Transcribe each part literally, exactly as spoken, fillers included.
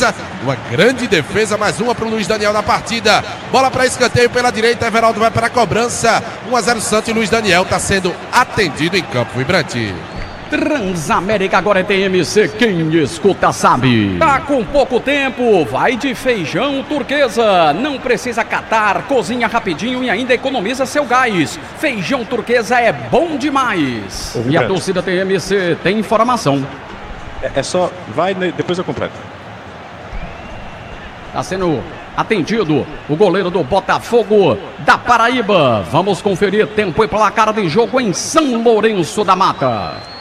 Turquesa. Uma grande defesa, mais uma para o Luiz Daniel na partida. Bola para escanteio pela direita, Everaldo vai para a cobrança. um a zero Santos e Luiz Daniel está sendo atendido em campo vibrante. Transamérica agora é T M C, quem escuta sabe. Tá com pouco tempo, vai de Feijão Turquesa. Não precisa catar, cozinha rapidinho e ainda economiza seu gás. Feijão Turquesa é bom demais. E a torcida T M C tem informação. É, é só, vai, depois eu completo. Tá sendo atendido o goleiro do Botafogo da Paraíba. Vamos conferir tempo e placar de jogo em São Lourenço da Mata.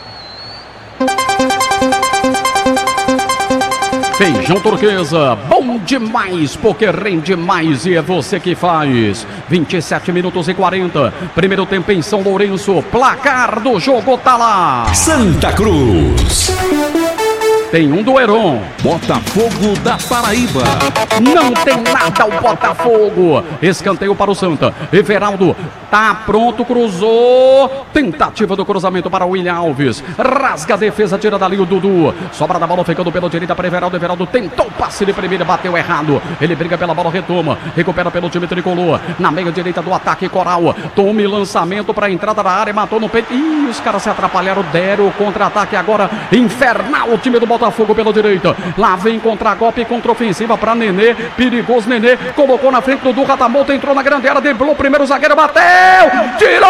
Feijão Turquesa, bom demais, porque rende mais e é você que faz. vinte e sete minutos e quarenta, primeiro tempo em São Lourenço, placar do jogo tá lá. Santa Cruz. Tem um do Heron. Botafogo da Paraíba. Não tem nada o Botafogo. Escanteio para o Santa. Everaldo tá pronto, cruzou. Tentativa do cruzamento para o William Alves. Rasga a defesa, tira dali o Dudu. Sobra da bola ficando pela direita para Everaldo. Everaldo tentou o passe de primeira, bateu errado. Ele briga pela bola, retoma. Recupera pelo time tricolor. Na meia direita do ataque, Coral. Tome lançamento para a entrada da área. Matou no peito. Ih, os caras se atrapalharam. Deram o contra-ataque agora. Infernal o time do Botafogo. Botafogo pela direita, lá vem contra-golpe, contra-ofensiva para Nenê, perigoso Nenê, colocou na frente do Dudu, Ratamoto entrou na grande área, driblou o primeiro zagueiro, bateu, tirou,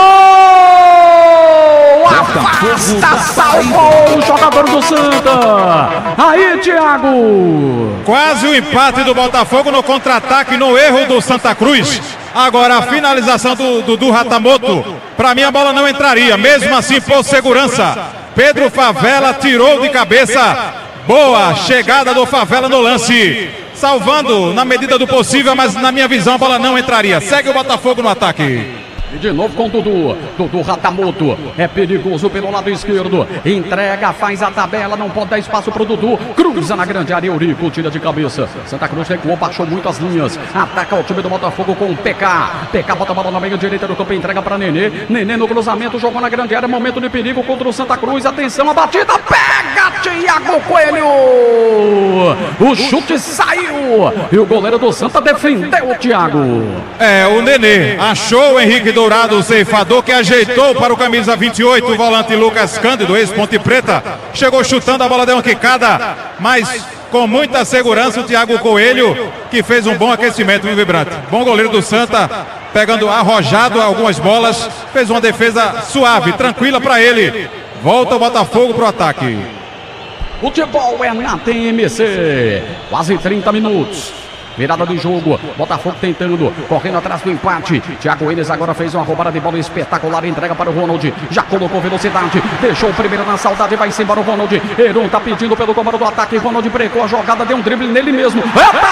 afasta, salvou o jogador do Santa, aí Thiago. Quase o empate do Botafogo no contra-ataque, no erro do Santa Cruz. Agora a finalização do Dudu Ratamoto, para mim a bola não entraria, mesmo assim por segurança. Pedro Favela tirou de cabeça. Boa chegada do Favela no lance. Salvando na medida do possível, mas na minha visão a bola não entraria. Segue o Botafogo no ataque. E de novo com o Dudu. Dudu Ratamoto. É perigoso pelo lado esquerdo. Entrega, faz a tabela. Não pode dar espaço pro Dudu. Cruza na grande área. Eurico tira de cabeça. Santa Cruz recuou, baixou muito as linhas. Ataca o time do Botafogo com o P K. P K bota a bola na meia direita do campo. Entrega para Nenê. Nenê no cruzamento. Jogou na grande área. Momento de perigo contra o Santa Cruz. Atenção, a batida. Pega Thiago Coelho. O chute saiu. E o goleiro do Santa defendeu o Thiago. É, o Nenê achou o Henrique Dourado, o ceifador, que ajeitou para o camisa vinte e oito, o volante Lucas Cândido, ex-Ponte Preta. Chegou chutando, a bola deu uma quicada, mas com muita segurança o Thiago Coelho, que fez um bom aquecimento, viu, Vibrante? Bom goleiro do Santa, pegando arrojado algumas bolas, fez uma defesa suave, tranquila para ele. Volta o Botafogo para o ataque. Futebol é na T M C, quase trinta minutos. Virada de jogo, Botafogo tentando, correndo atrás do empate. Thiago Enes agora fez uma roubada de bola espetacular, entrega para o Ronald, já colocou velocidade, deixou o primeiro na saudade, vai-se embora o Ronald. Heron tá pedindo pelo comando do ataque, Ronald brecou a jogada, deu um drible nele mesmo.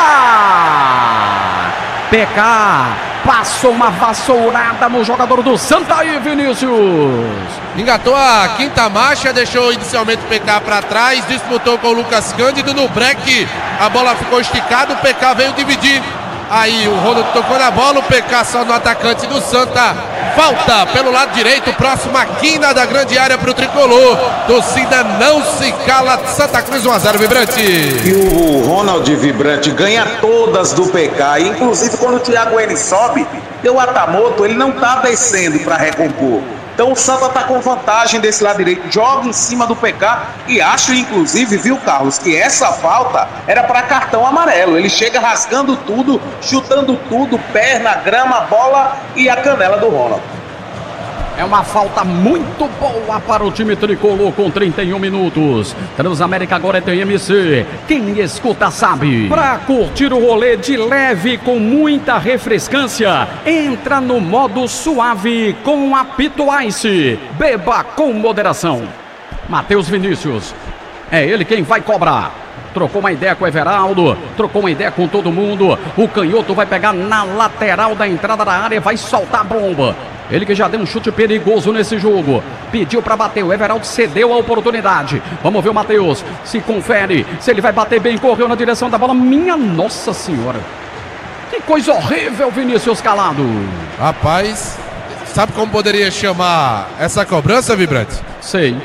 Epa! P K passou uma vassourada no jogador do Santa aí, Vinícius. Engatou a quinta marcha, deixou inicialmente o P K para trás, disputou com o Lucas Cândido no break, a bola ficou esticada, o P K veio dividir. Aí o Ronald tocou na bola, o P K só no atacante do Santa. Falta pelo lado direito, próxima quina da grande área para o tricolor. Torcida não se cala, Santa Cruz um a zero, Vibrante. E o Ronald, Vibrante, ganha todas do P K, inclusive quando o Thiago Enes sobe, o Atamoto, ele não tá descendo para recompor. Então o Santa está com vantagem desse lado direito, joga em cima do P K e acho inclusive, viu, Carlos, que essa falta era para cartão amarelo. Ele chega rasgando tudo, chutando tudo, perna, grama, bola e a canela do Ronald. É uma falta muito boa para o time tricolor com trinta e um minutos. Transamérica agora é T M C. Quem escuta sabe. Para curtir o rolê de leve com muita refrescância, entra no modo suave com apito Ice. Beba com moderação. Matheus Vinícius. É ele quem vai cobrar. Trocou uma ideia com o Everaldo, trocou uma ideia com todo mundo. O canhoto vai pegar na lateral da entrada da área e vai soltar a bomba. Ele que já deu um chute perigoso nesse jogo. Pediu para bater, o Everaldo cedeu a oportunidade. Vamos ver o Matheus, se confere, se ele vai bater bem, correu na direção da bola. Minha Nossa Senhora. Que coisa horrível, Vinícius Calado. Rapaz, sabe como poderia chamar essa cobrança, Vibrante? Sei.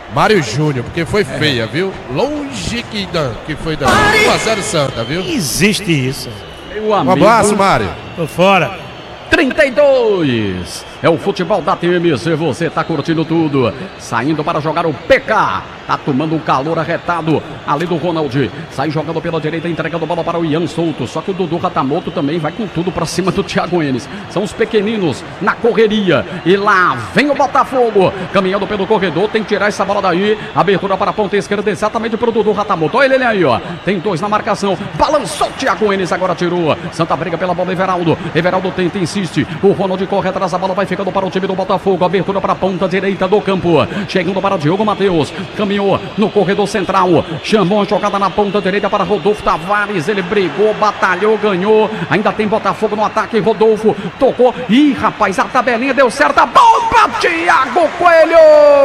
Mário Júnior, porque foi feia, viu? Longe que, não, que foi da um a zero Santa, viu? Existe isso. Meu Um amigo, abraço, Mário. Tô fora. trinta e dois. É o futebol da T M C, você tá curtindo tudo. Saindo para jogar o P K. Tá tomando um calor arretado ali do Ronald. Sai jogando pela direita, entregando bola para o Ian Souto. Só que o Dudu Ratamoto também vai com tudo para cima do Thiago Enes. São os pequeninos na correria. E lá vem o Botafogo. Caminhando pelo corredor, tem que tirar essa bola daí. Abertura para a ponta esquerda, exatamente para o Dudu Ratamoto. Olha ele aí, ó. Tem dois na marcação. Balançou o Thiago Enes, agora tirou. Santa briga pela bola, Everaldo. Everaldo tenta, insiste. O Ronald corre atrás, a bola vai ficando para o time do Botafogo. Abertura para a ponta direita do campo. Chegando para Diogo Matheus. Caminhou no corredor central. Chamou a jogada na ponta direita para Rodolfo Tavares. Ele brigou, batalhou, ganhou. Ainda tem Botafogo no ataque. Rodolfo tocou. Ih, rapaz, a tabelinha deu certo. A bomba, Thiago Coelho!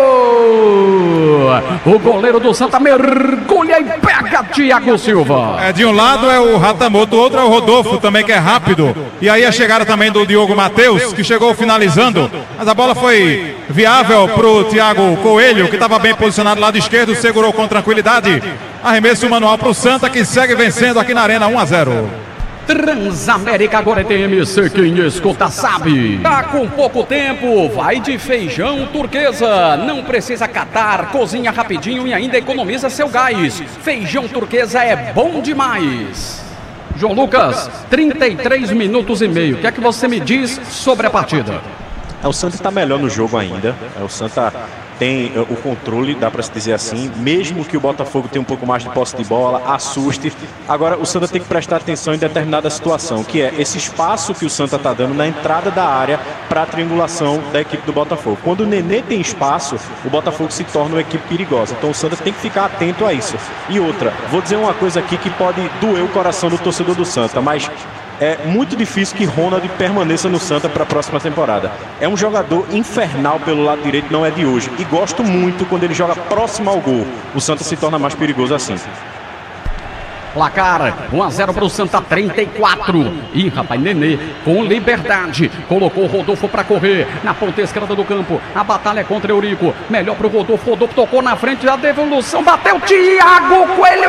O goleiro do Santa mergulha e pega Thiago Silva. É, de um lado é o Ratamoto, do outro é o Rodolfo, também que é rápido. E aí a chegada também do Diogo Matheus, que chegou finalizando. Mas a bola foi viável pro Thiago Coelho, que estava bem posicionado do lado esquerdo, segurou com tranquilidade. Arremesso manual pro Santa, que segue vencendo aqui na Arena um a zero. Transamérica agora é T M C, quem escuta sabe. Tá com pouco tempo, vai de feijão turquesa. Não precisa catar, cozinha rapidinho e ainda economiza seu gás. Feijão turquesa é bom demais. João Lucas, trinta e três minutos e meio. O que é que você me diz sobre a partida? É, o Santa está melhor no jogo ainda. É, o Santa tem é, o controle, dá para se dizer assim. Mesmo que o Botafogo tenha um pouco mais de posse de bola, assuste. Agora, o Santa tem que prestar atenção em determinada situação, que é esse espaço que o Santa está dando na entrada da área para a triangulação da equipe do Botafogo. Quando o Nenê tem espaço, o Botafogo se torna uma equipe perigosa. Então, o Santa tem que ficar atento a isso. E outra, vou dizer uma coisa aqui que pode doer o coração do torcedor do Santa, mas é muito difícil que Ronald permaneça no Santa para a próxima temporada. É um jogador infernal pelo lado direito, não é de hoje. E gosto muito quando ele joga próximo ao gol. O Santa se torna mais perigoso assim. Placar um a zero para o Santa, trinta e quatro. Ih, rapaz, Nenê com liberdade. Colocou o Rodolfo para correr na ponta esquerda do campo. A batalha é contra Eurico. Melhor para o Rodolfo. Rodolfo tocou na frente, a devolução. Bateu Thiago Coelho,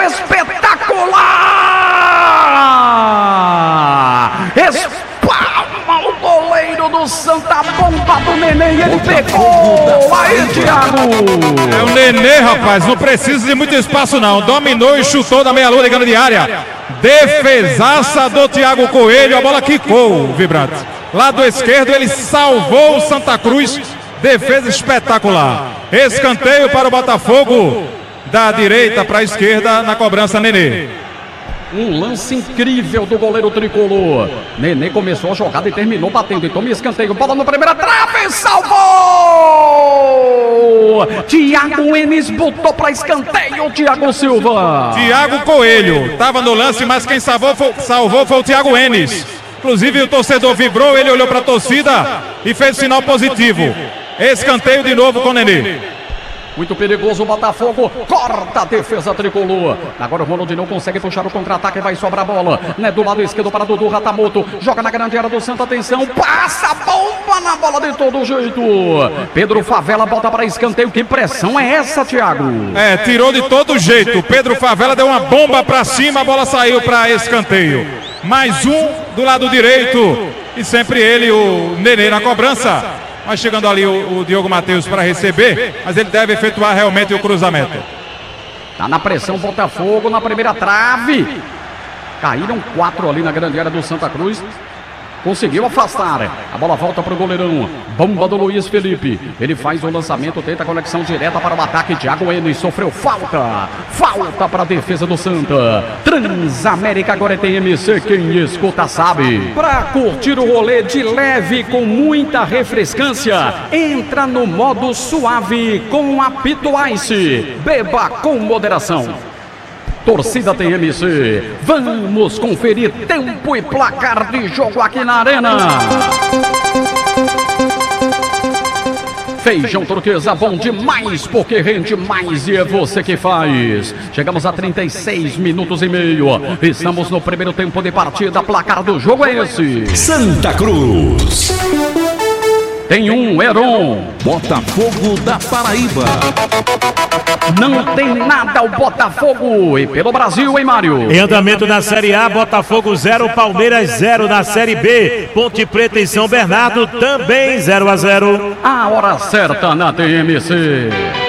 espetacular! Espalma o goleiro do Santa, bomba do Nenê e ele pegou. Aí, Thiago! É o Nenê, rapaz, não precisa de muito espaço não. Dominou e chutou da meia-lua de grande área. Defesaça do Thiago Coelho, a bola quicou, vibrante. Lado esquerdo, ele salvou o Santa Cruz. Defesa espetacular. Escanteio para o Botafogo. Da direita para a esquerda, na cobrança, Nenê. Um lance incrível do goleiro tricolor. Nenê começou a jogada e terminou batendo. E toma escanteio. Bola no primeira trave. Salvou! Thiago Enes botou para escanteio. Thiago Silva. Thiago Coelho estava no lance, mas quem salvou foi, salvou foi o Thiago Enes. Inclusive o torcedor vibrou, ele olhou para a torcida e fez sinal positivo. Escanteio de novo com o Nenê. Muito perigoso o Botafogo, corta a defesa tricolor. Agora o Ronald não consegue puxar o contra-ataque, vai sobrar a bola, né? Do lado esquerdo para Dudu Ratamoto, joga na grande área do Santa, atenção, passa a bomba na bola de todo jeito. Pedro Favela volta para escanteio, que pressão é essa, Thiago? É, tirou de todo jeito, Pedro Favela deu uma bomba para cima, a bola saiu para escanteio. Mais um do lado direito e sempre ele, o Nenê na cobrança. Mas chegando ali o, o Diogo Matheus para receber, mas ele deve efetuar realmente o cruzamento. Tá na pressão Botafogo na primeira trave. Caíram quatro ali na grande área do Santa Cruz. Conseguiu afastar. A bola volta para o goleirão. Bomba do Luiz Felipe. Ele faz o lançamento, tenta a conexão direta para o ataque. Thiago Enes sofreu falta. Falta para a defesa do Santa. Transamérica agora é T M C. Quem escuta sabe. Para curtir o rolê de leve com muita refrescância, entra no modo suave com apito Ice. Beba com moderação. Torcida T M C, vamos conferir tempo e placar de jogo aqui na Arena. Feijão turquesa bom demais, porque rende mais e é você que faz. Chegamos a trinta e seis minutos e meio. Estamos no primeiro tempo de partida, placar do jogo é esse. Santa Cruz. tem um Heron. Botafogo da Paraíba. Não tem nada o Botafogo. E pelo Brasil, hein, Mário? Em andamento na Série A, Botafogo zero, Palmeiras zero. Na Série B, Ponte Preta e São Bernardo também zero a zero. A hora certa na T M C.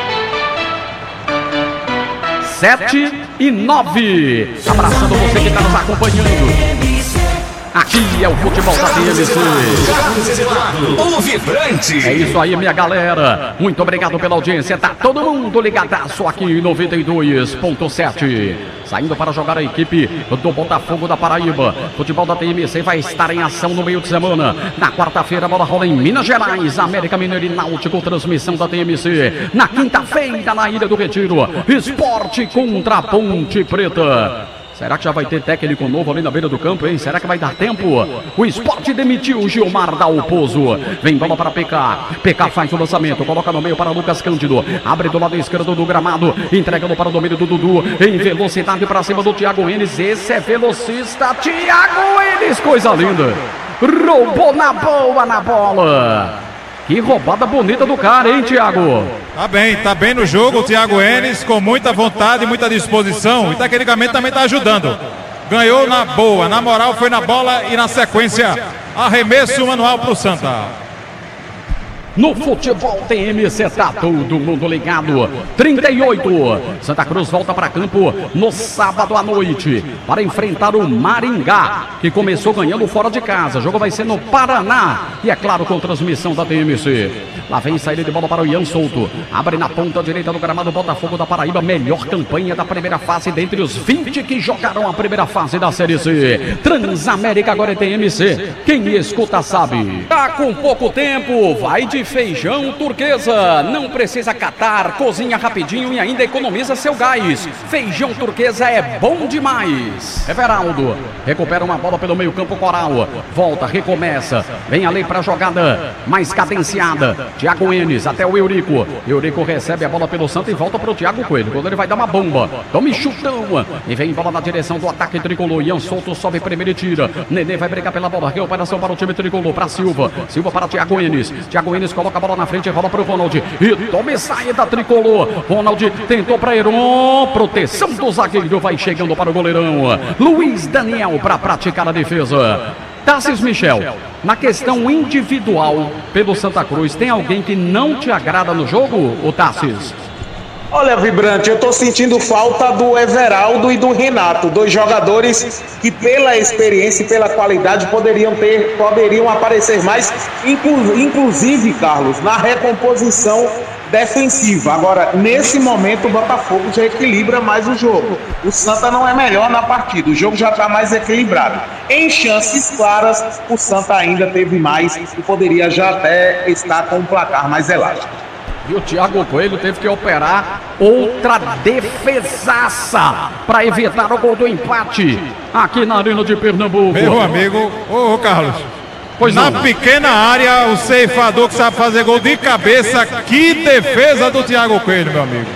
Sete e nove. Abraçando você que está nos acompanhando. Aqui é o futebol da T M C. O vibrante. É isso aí, minha galera. Muito obrigado pela audiência. Tá todo mundo ligadaço aqui em noventa e dois ponto sete. Saindo para jogar a equipe do Botafogo da Paraíba. Futebol da T M C vai estar em ação no meio de semana. Na quarta-feira, a bola rola em Minas Gerais. América Mineiro e Náutico, transmissão da T M C. Na quinta-feira, na Ilha do Retiro, Esporte contra a Ponte Preta. Será que já vai ter técnico novo ali na beira do campo, hein? Será que vai dar tempo? O Esporte demitiu o Gilmar Dalpozo. Vem bola para P K. P K faz o lançamento, coloca no meio para Lucas Cândido. Abre do lado esquerdo do gramado. Entregando para o domínio do Dudu. Em velocidade para cima do Thiago Enes. Esse é velocista. Thiago Enes, coisa linda. Roubou na boa na bola. Que roubada bonita do cara, hein, Thiago? Tá bem, tá bem no jogo o Thiago Enes, com muita vontade e muita disposição. E tecnicamente também tá ajudando. Ganhou na boa, na moral foi na bola e na sequência arremesso manual pro Santa. No futebol T M C tá todo mundo ligado. trinta e oito. Santa Cruz volta para campo no sábado à noite para enfrentar o Maringá, que começou ganhando fora de casa. O jogo vai ser no Paraná e é claro com transmissão da T M C. Lá vem saída de bola para o Ian Souto. Abre na ponta direita do gramado Botafogo da Paraíba. Melhor campanha da primeira fase dentre os vinte que jogaram a primeira fase da Série C. Transamérica agora é T M C. Quem escuta sabe. Tá com pouco tempo, vai de feijão turquesa. Não precisa catar, cozinha rapidinho e ainda economiza seu gás. Feijão turquesa é bom demais. Everaldo recupera uma bola pelo meio campo Coral. Volta, recomeça. Vem ali para a jogada mais cadenciada. Thiago Enes até o Eurico. Eurico recebe a bola pelo Santa e volta para o Thiago Coelho. Quando ele vai dar uma bomba. Tome chutão. E vem bola na direção do ataque tricolor. Ian Souto sobe primeiro e tira. Nenê vai brigar pela bola. Recuperação para o time tricolor. Para Silva. Silva para Thiago Enes. Thiago Enes coloca a bola na frente, rola para o Ronald e tome saída tricolor. Ronald tentou para Heron, proteção do zagueiro, vai chegando para o goleirão Luiz Daniel para praticar a defesa. Tassis Michel, na questão individual pelo Santa Cruz, tem alguém que não te agrada no jogo, o Tassis? Olha, Vibrante, eu tô sentindo falta do Everaldo e do Renato, dois jogadores que pela experiência e pela qualidade poderiam ter, poderiam aparecer mais, inclu, inclusive, Carlos, na recomposição defensiva. Agora, nesse momento, o Botafogo já equilibra mais o jogo. O Santa não é melhor na partida, o jogo já está mais equilibrado. Em chances claras, o Santa ainda teve mais e poderia já até estar com um placar mais elástico. E o Thiago Coelho teve que operar outra defesaça para evitar o gol do empate aqui na Arena de Pernambuco. Meu amigo, ô, ô Carlos, pois na não. pequena área, o ceifador que sabe fazer gol de cabeça, que defesa do Thiago Coelho, meu amigo.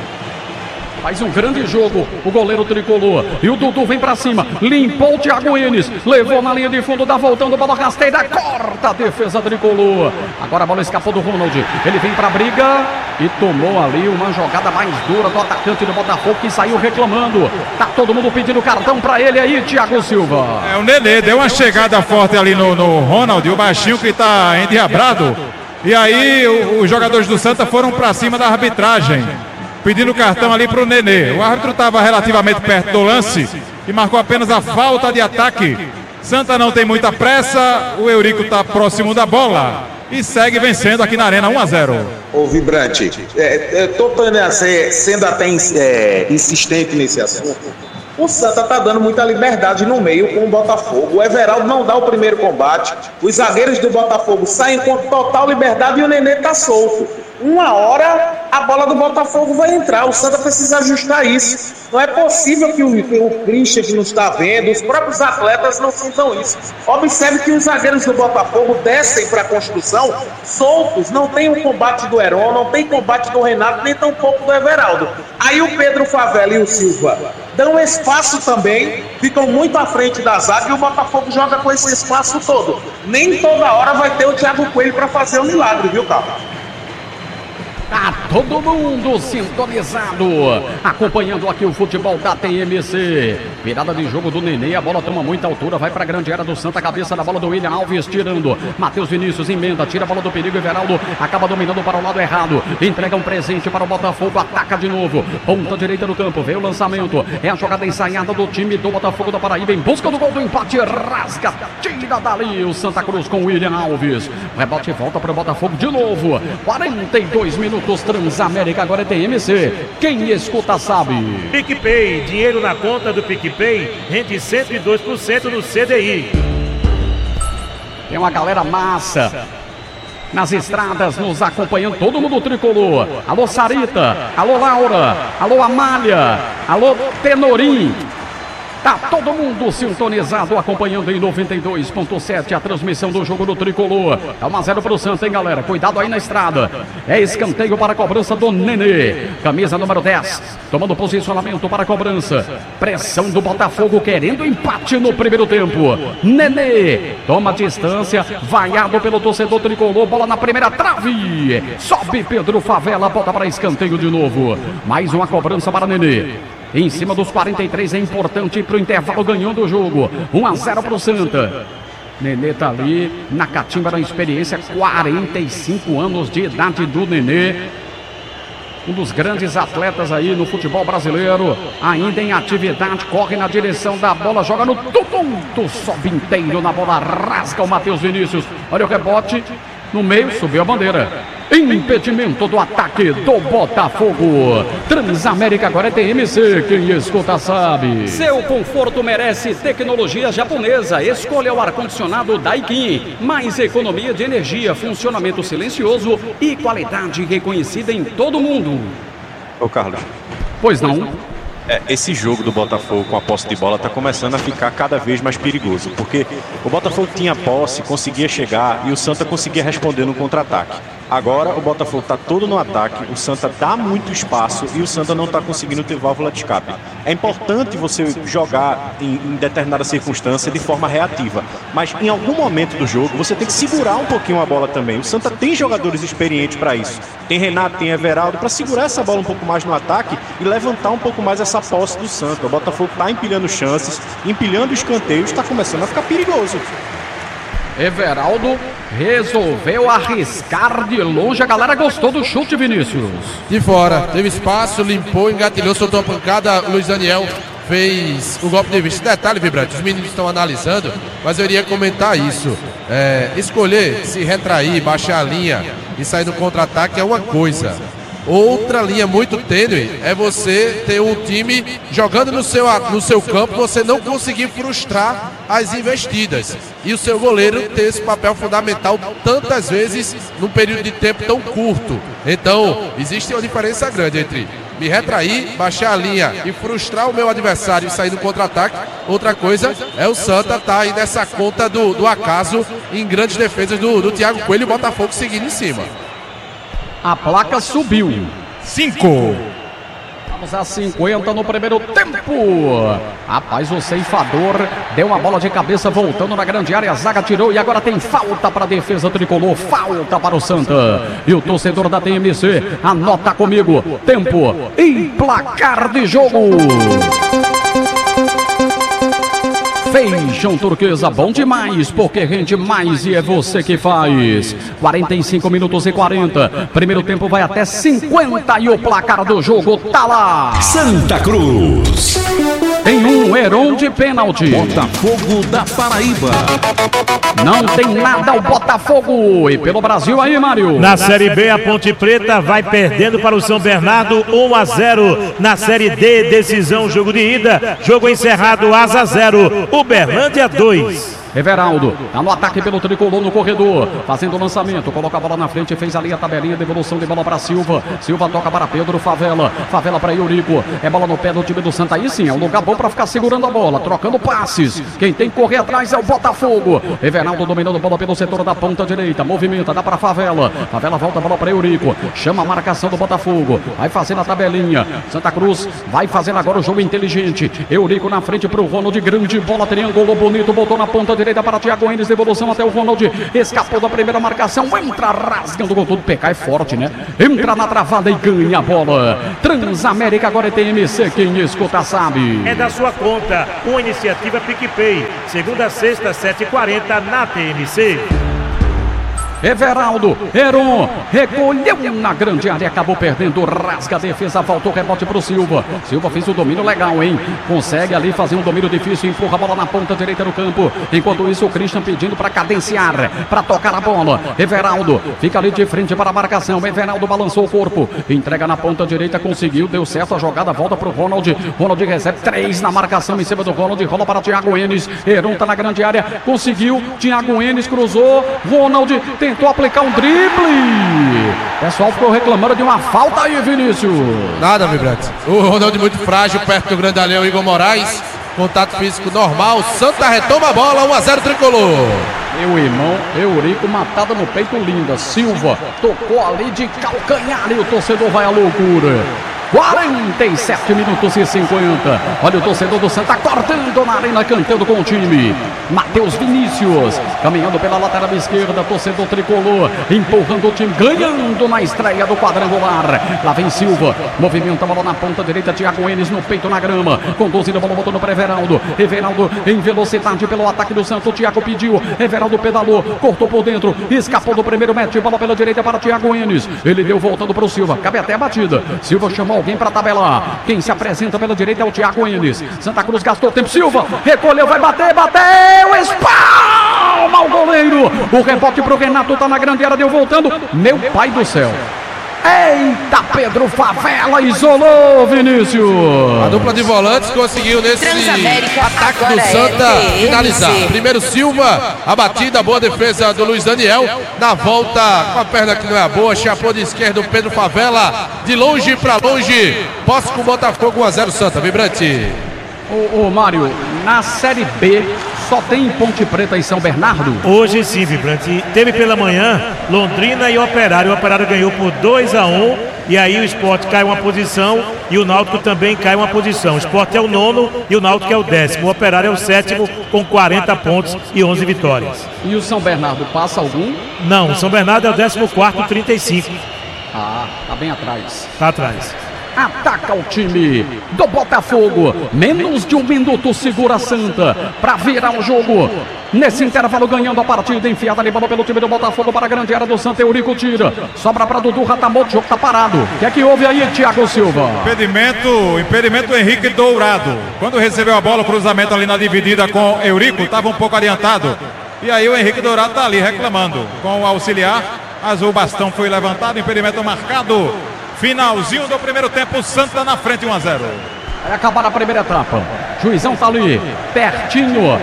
Faz um grande jogo o goleiro tricolor. E o Dudu vem pra cima. Limpou o Thiago Enes. Levou na linha de fundo, dá voltando, bola rasteira. Corta a defesa tricolor. Agora a bola escapou do Ronald. Ele vem pra briga e tomou ali uma jogada mais dura do atacante do Botafogo, que saiu reclamando. Tá todo mundo pedindo cartão pra ele aí, Thiago Silva. É, o Nenê deu uma chegada forte ali no, no Ronald, o baixinho que tá endiabrado. E aí o, os jogadores do Santa foram pra cima da arbitragem, pedindo cartão ali para o Nenê. O árbitro estava relativamente perto do lance e marcou apenas a falta de ataque. Santa não tem muita pressa, o Eurico está próximo da bola e segue vencendo aqui na Arena um a zero. Ô Vibrante, é, eu tô sendo até é, insistente nesse assunto. O Santa tá dando muita liberdade no meio com o Botafogo. O Everaldo não dá o primeiro combate. Os zagueiros do Botafogo saem com total liberdade e o Nenê tá solto. Uma hora a bola do Botafogo vai entrar. O Santa precisa ajustar isso. Não é possível que o, que o Christian que não está vendo, os próprios atletas não sintam isso. Observe que os zagueiros do Botafogo descem para a construção soltos. Não tem o combate do Heron, não tem combate do Renato, nem tampouco do Everaldo. Aí o Pedro Favela e o Silva dão espaço também, ficam muito à frente da zaga e o Botafogo joga com esse espaço todo. Nem toda hora vai ter o Thiago Coelho para fazer um milagre, viu, Carlos? Tá todo mundo sintonizado, acompanhando aqui o futebol da T M C. Virada de jogo do Nenê, a bola toma muita altura, vai pra grande área do Santa, cabeça da bola do William Alves, tirando. Matheus Vinícius emenda, tira a bola do perigo, Everaldo acaba dominando para o lado errado, entrega um presente para o Botafogo, ataca de novo, ponta direita do campo, veio o lançamento, é a jogada ensaiada do time do Botafogo da Paraíba, em busca do gol do empate, rasga, tira dali o Santa Cruz com o William Alves. Rebote volta para o Botafogo de novo, quarenta e dois minutos. Transamérica, agora é T M C. Quem escuta sabe. PicPay, dinheiro na conta do PicPay, rende cento e dois por cento no C D I. Tem uma galera massa nas estradas nos acompanhando, todo mundo tricolor. Alô Sarita, alô Laura, alô Amália, alô Tenorim. Tá todo mundo sintonizado, acompanhando em noventa e dois ponto sete a transmissão do jogo do tricolor. É um a zero pro Santa, hein, galera? Cuidado aí na estrada. É escanteio para a cobrança do Nenê. Camisa número dez, tomando posicionamento para a cobrança. Pressão do Botafogo, querendo empate no primeiro tempo. Nenê toma distância, vaiado pelo torcedor tricolor. Bola na primeira trave. Sobe Pedro Favela, bota para escanteio de novo. Mais uma cobrança para Nenê. Em cima dos quarenta e três, é importante para o intervalo, ganhando o jogo. um a zero para o Santa. Nenê tá ali na catimba da experiência, quarenta e cinco anos de idade do Nenê. Um dos grandes atletas aí no futebol brasileiro, ainda em atividade, corre na direção da bola, joga no tumulto, sobe inteiro na bola, rasga o Matheus Vinícius. Olha o rebote, no meio, subiu a bandeira. Impedimento do ataque do Botafogo. Transamérica, agora é T M C, quem escuta sabe. Seu conforto merece tecnologia japonesa. Escolha o ar-condicionado Daikin. Mais economia de energia, funcionamento silencioso e qualidade reconhecida em todo o mundo. Ô Carlos. Pois não? É, esse jogo do Botafogo com a posse de bola está começando a ficar cada vez mais perigoso, porque o Botafogo tinha posse, conseguia chegar e o Santa conseguia responder no contra-ataque. Agora o Botafogo está todo no ataque, o Santa dá muito espaço e o Santa não está conseguindo ter válvula de escape. É importante você jogar em, em determinada circunstância de forma reativa, mas em algum momento do jogo você tem que segurar um pouquinho a bola também. O Santa tem jogadores experientes para isso. Tem Renato, tem Everaldo, para segurar essa bola um pouco mais no ataque e levantar um pouco mais essa posse do Santa. O Botafogo está empilhando chances, empilhando escanteios, está começando a ficar perigoso. Everaldo resolveu arriscar de longe. A galera gostou do chute, Vinícius. De fora, teve espaço, limpou, engatilhou, soltou a pancada. O Luiz Daniel fez o golpe de vista. Detalhe, Vibrante, os meninos estão analisando, mas eu iria comentar isso. É, escolher se retrair, baixar a linha e sair no contra-ataque é uma coisa. Outra linha muito tênue é você ter um time jogando no seu, no seu campo, você não conseguir frustrar as investidas. E o seu goleiro ter esse papel fundamental tantas vezes num período de tempo tão curto. Então, existe uma diferença grande entre me retrair, baixar a linha e frustrar o meu adversário e sair no contra-ataque. Outra coisa é o Santa estar aí nessa conta do, do acaso em grandes defesas do, do Thiago Coelho e o Botafogo seguindo em cima. A placa subiu. Cinco. Vamos a cinquenta no primeiro tempo. Rapaz, o ceifador deu uma bola de cabeça voltando na grande área. A zaga tirou e agora tem falta para a defesa tricolor. Falta para o Santa. E o torcedor da T M C anota comigo. Tempo e placar de jogo. Feijão Turquesa, bom demais, porque rende mais e é você que faz. quarenta e cinco minutos e quarenta. Primeiro tempo vai até cinquenta e o placar do jogo tá lá. Santa Cruz. Tem um Heron de pênalti. Botafogo da Paraíba. Não tem nada o Botafogo. E pelo Brasil aí, Mário. Na Série B, a Ponte Preta vai perdendo para o São Bernardo um a zero. Na Série D, decisão, jogo de ida. Jogo encerrado, asa zero. Uberlândia dois. Everaldo, tá no ataque pelo tricolor no corredor, fazendo o lançamento, coloca a bola na frente, fez ali a tabelinha, devolução de bola para Silva, Silva toca para Pedro Favela, Favela para Eurico, é bola no pé do time do Santa, aí sim, é um lugar bom para ficar segurando a bola, trocando passes, quem tem que correr atrás é o Botafogo. Everaldo dominando a bola pelo setor da ponta direita, movimenta, dá para Favela, Favela volta a bola para Eurico, chama a marcação do Botafogo, vai fazendo a tabelinha, Santa Cruz vai fazendo agora o jogo inteligente, Eurico na frente pro Ronald, grande bola, triângulo bonito, botou na ponta direita para Thiago Enes, devolução até o Ronald, escapou da primeira marcação, entra rasgando com tudo, P K é forte, né? Entra na travada e ganha a bola. Transamérica agora é T M C, quem escuta sabe. É da sua conta, uma iniciativa PicPay, segunda a sexta, sete e quarenta na T M C. Everaldo, Heron, recolheu na grande área, acabou perdendo, rasga a defesa, voltou rebote pro Silva. Silva fez o domínio legal, hein? Consegue ali fazer um domínio difícil, empurra a bola na ponta direita do campo. Enquanto isso, o Christian pedindo para cadenciar, para tocar a bola. Everaldo fica ali de frente para a marcação. Everaldo balançou o corpo, entrega na ponta direita, conseguiu, deu certo a jogada, volta pro Ronald. Ronald recebe três na marcação em cima do Ronald, rola para Thiago Enes. Heron tá na grande área, conseguiu. Thiago Enes cruzou, Ronald tem. Tentou aplicar um drible. O pessoal ficou reclamando de uma falta aí, Vinícius. Nada, Vibrante. O Ronaldo muito frágil, perto do grandalhão Igor Moraes. Contato físico normal. Santa retoma a bola, um a zero tricolor. Meu irmão, Eurico, matada no peito, linda. Silva tocou ali de calcanhar e o torcedor vai à loucura. quarenta e sete minutos e cinquenta. Olha o torcedor do Santa cortando na arena, cantando com o time. Matheus Vinícius caminhando pela lateral esquerda, torcedor tricolor empurrando o time, ganhando na estreia do quadrangular. Lá vem Silva, movimenta a bola na ponta direita, Thiago Enes no peito na grama, conduzindo a bola, voltando para Everaldo. Everaldo em velocidade pelo ataque do Santos. Thiago pediu, Everaldo pedalou, cortou por dentro, escapou do primeiro match, bola pela direita para Thiago Enes. Ele deu voltando para o Silva, cabe até a batida. Silva chamou alguém para tabelar. Quem se apresenta pela direita é o Thiago Enes. Santa Cruz gastou tempo. Silva recolheu, vai bater, bateu, espalma o goleiro. O rebote pro Renato, tá na grande área, deu voltando. Meu pai do céu. Eita, Pedro Favela isolou, Vinícius. A dupla de volantes conseguiu nesse ataque do Santa é finalizar. Primeiro Silva, a batida, boa defesa do Luiz Daniel. Na volta, com a perna que não é boa, chapou de esquerda o Pedro Favela. De longe para longe, posse com o Botafogo, um a zero Santa, Vibrante. Ô, ô Mário, na Série B só tem Ponte Preta e São Bernardo? Hoje sim, Vibrante. Teve pela manhã Londrina e Operário. O Operário ganhou por dois a um. E aí o Sport cai uma posição e o Náutico também cai uma posição. O Sport é o nono e o Náutico é o décimo. O Operário é o sétimo com quarenta pontos e onze vitórias. E o São Bernardo passa algum? Não, o São Bernardo é o décimo quarto, trinta e cinco. Ah, tá bem atrás. Tá atrás. Ataca o time do Botafogo. Menos de um minuto segura a Santa para virar o jogo. Nesse intervalo ganhando a partida, enfiada ali bola pelo time do Botafogo para a grande área do Santa. Eurico tira, sobra para Dudu Ratamoto, o jogo tá parado. O que é que houve aí, Thiago Silva? Impedimento, impedimento Henrique Dourado. Quando recebeu a bola, o cruzamento ali na dividida com Eurico, estava um pouco adiantado. E aí o Henrique Dourado tá ali reclamando com o auxiliar. Mas o bastão foi levantado, impedimento marcado. Finalzinho do primeiro tempo, Santa na frente, um a zero. Vai acabar a primeira etapa. Juizão tá ali, pertinho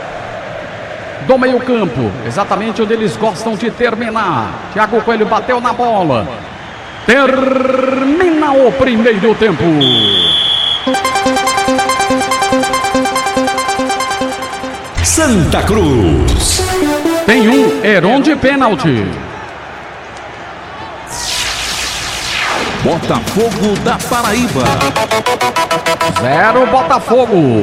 do meio campo, exatamente onde eles gostam de terminar. Thiago Coelho bateu na bola. Termina o primeiro tempo. Santa Cruz. Tem um Heron de pênalti. Botafogo da Paraíba. Zero Botafogo.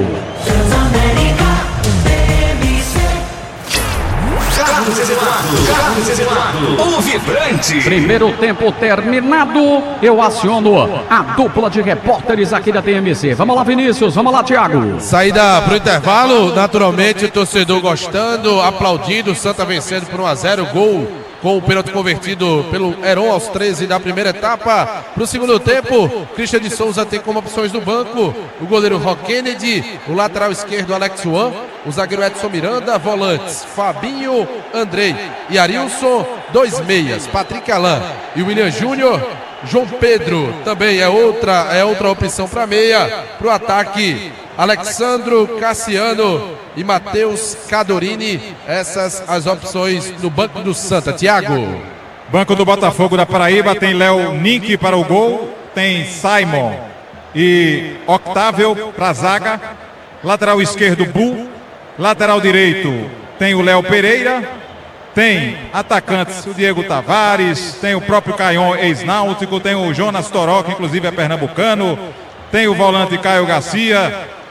Carlos Eduardo. Carlos Eduardo. O vibrante. Primeiro tempo terminado. Eu aciono a dupla de repórteres aqui da T M C. Vamos lá, Vinícius. Vamos lá, Thiago. Saída pro intervalo. Naturalmente, o torcedor gostando, aplaudindo. Santa vencendo por um a zero. Gol com o pênalti convertido pelo Heron aos treze da primeira etapa. Para o segundo tempo, Christian de Souza tem como opções do banco o goleiro Rock Kennedy, o lateral esquerdo Alex Juan, o zagueiro Edson Miranda, volantes Fabinho, Andrei e Arilson, dois meias, Patrick Alain e William Júnior. João Pedro também é outra, é outra opção para meia. Para o ataque, Alexandro Cassiano e Matheus Cadorini. Essas as opções no banco do Santa. Thiago. Banco do Botafogo da Paraíba tem Léo Nink para o gol, tem Simon e Octávio para a zaga. Lateral esquerdo, Bull. Lateral direito tem o Léo Pereira. Tem atacantes, o Diego Tavares, tem o próprio Caion, ex-náutico, tem o Jonas Toró, que inclusive é pernambucano, tem o volante Caio Garcia,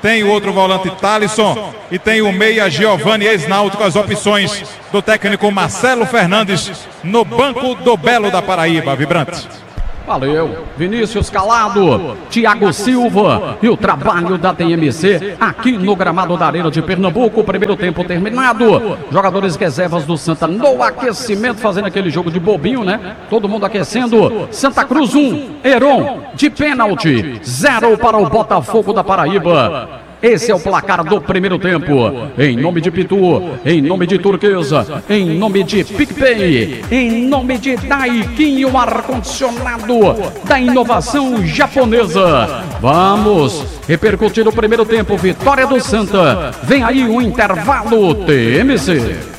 tem o outro volante Thalisson e tem o meia Giovanni, ex-náutico, as opções do técnico Marcelo Fernandes no banco do Belo da Paraíba. Vibrante. Valeu, Vinícius Calado, Thiago Silva e o trabalho da T M C aqui no gramado da Arena de Pernambuco. Primeiro tempo terminado, jogadores reservas do Santa no aquecimento, fazendo aquele jogo de bobinho, né? Todo mundo aquecendo. Santa Cruz um, Heron de pênalti, zero para o Botafogo da Paraíba. Esse é o placar do primeiro tempo. Em nome de Pitu, em nome de Turquesa, em nome de PicPay, em nome de Daikin, o ar-condicionado da inovação japonesa. Vamos repercutir o primeiro tempo. Vitória do Santa. Vem aí o intervalo T M C.